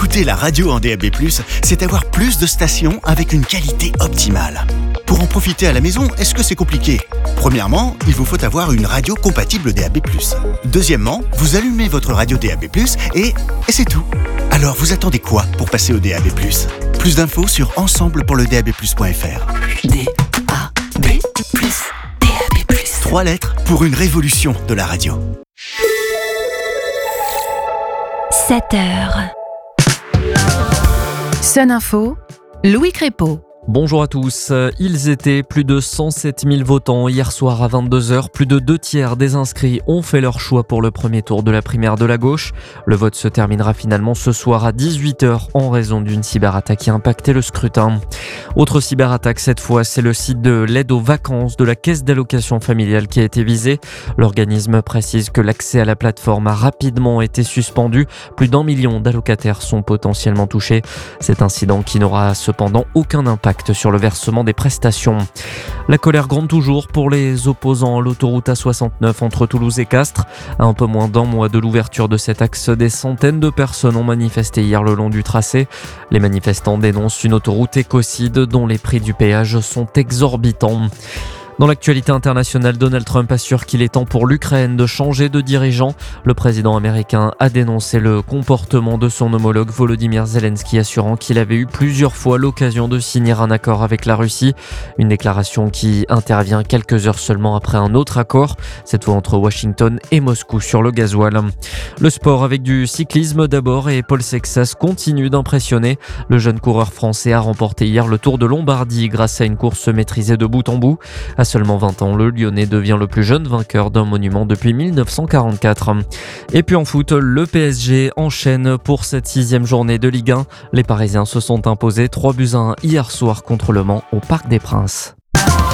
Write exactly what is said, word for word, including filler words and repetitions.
Écouter la radio en D A B plus, c'est avoir plus de stations avec une qualité optimale. Pour en profiter à la maison, est-ce que c'est compliqué ? Premièrement, il vous faut avoir une radio compatible D A B plus. Deuxièmement, vous allumez votre radio D A B plus et, et c'est tout. Alors vous attendez quoi pour passer au D A B plus ? Plus d'infos sur ensemble pour le D A B plus point F R. D A B plus, D A B plus. Trois lettres pour une révolution de la radio. sept heures. Sun Info, Louis Crépeau. Bonjour à tous. Ils étaient plus de cent sept mille votants hier soir à vingt-deux heures. Plus de deux tiers des inscrits ont fait leur choix pour le premier tour de la primaire de la gauche. Le vote se terminera finalement ce soir à dix-huit heures en raison d'une cyberattaque qui a impacté le scrutin. Autre cyberattaque cette fois, c'est le site de l'aide aux vacances de la caisse d'allocation familiale qui a été visé. L'organisme précise que l'accès à la plateforme a rapidement été suspendu. Plus d'un million d'allocataires sont potentiellement touchés. Cet incident qui n'aura cependant aucun impact sur le versement des prestations. La colère gronde toujours pour les opposants à l'autoroute A soixante-neuf entre Toulouse et Castres. À un peu moins d'un mois de l'ouverture de cet axe, des centaines de personnes ont manifesté hier le long du tracé. Les manifestants dénoncent une autoroute écocide dont les prix du péage sont exorbitants. Dans l'actualité internationale, Donald Trump assure qu'il est temps pour l'Ukraine de changer de dirigeant. Le président américain a dénoncé le comportement de son homologue Volodymyr Zelensky, assurant qu'il avait eu plusieurs fois l'occasion de signer un accord avec la Russie. Une déclaration qui intervient quelques heures seulement après un autre accord, cette fois entre Washington et Moscou sur le gasoil. Le sport avec du cyclisme d'abord et Paul Sexas continue d'impressionner. Le jeune coureur français a remporté hier le Tour de Lombardie grâce à une course maîtrisée de bout en bout. À seulement vingt ans, le Lyonnais devient le plus jeune vainqueur d'un monument depuis mille neuf cent quarante-quatre. Et puis en foot, le P S G enchaîne pour cette sixième journée de Ligue un. Les Parisiens se sont imposés trois buts à un hier soir contre Le Mans au Parc des Princes.